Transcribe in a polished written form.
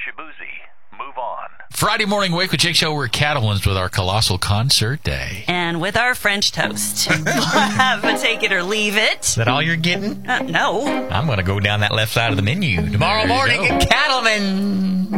Shabuzi. Move on. Friday morning Wake with Jake show. We're Catalans with our colossal concert day. And with our French toast. We'll have a take it or leave it. Is that all you're getting? No. I'm going to go down that left side of the menu tomorrow morning in Cattleman.